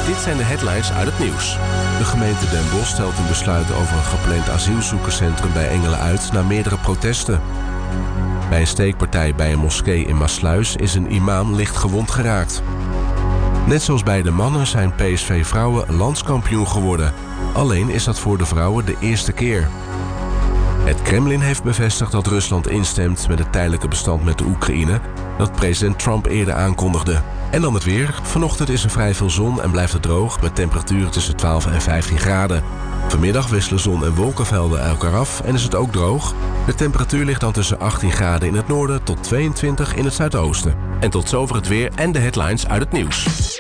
Dit zijn de headlines uit het nieuws. De gemeente Den Bosch stelt een besluit over een gepland asielzoekerscentrum bij Engelen uit na meerdere protesten. Bij een steekpartij bij een moskee in Maassluis is een imam licht gewond geraakt. Net zoals bij de mannen zijn PSV-vrouwen landskampioen geworden. Alleen is dat voor de vrouwen de eerste keer. Het Kremlin heeft bevestigd dat Rusland instemt met het tijdelijke bestand met de Oekraïne dat president Trump eerder aankondigde. En dan het weer. Vanochtend is er vrij veel zon en blijft het droog met temperaturen tussen 12 en 15 graden. Vanmiddag wisselen zon en wolkenvelden elkaar af en is het ook droog. De temperatuur ligt dan tussen 18 graden in het noorden tot 22 in het zuidoosten. En tot zover het weer en de headlines uit het nieuws.